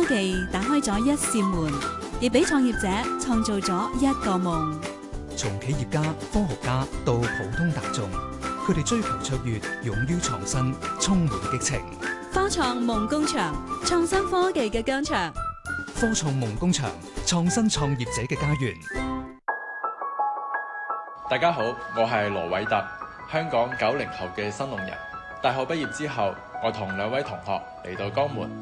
技打開咗一扇門，亦俾創業者創造咗一個夢。 從企業家、科學家到普通大眾，佢哋追求卓越，勇於創新，充滿激情。 科創夢工場，創新科技嘅疆場。 科創夢工場，創新創業者嘅家園。 大家好，我係羅偉特，香港90後嘅新龍人。大學畢業之後，我同2位同學嚟到江門